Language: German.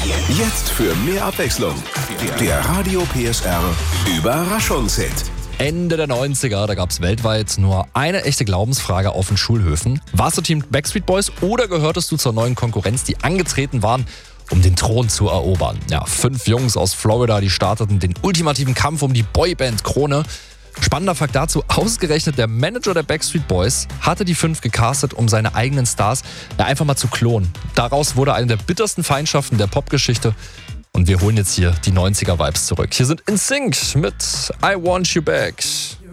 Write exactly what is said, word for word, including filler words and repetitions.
Jetzt für mehr Abwechslung. Der Radio P S R Überraschungshit. Ende der neunziger, da gab es weltweit nur eine echte Glaubensfrage auf den Schulhöfen. Warst du Team Backstreet Boys oder gehörtest du zur neuen Konkurrenz, die angetreten waren, um den Thron zu erobern? Ja, fünf Jungs aus Florida, die starteten den ultimativen Kampf um die Boyband-Krone. Spannender Fakt dazu, ausgerechnet der Manager der Backstreet Boys hatte die fünf gecastet, um seine eigenen Stars ja, einfach mal zu klonen. Daraus wurde eine der bittersten Feindschaften der Popgeschichte. Und wir holen jetzt hier die neunziger-Vibes zurück. Hier sind N Sync mit I Want You Back.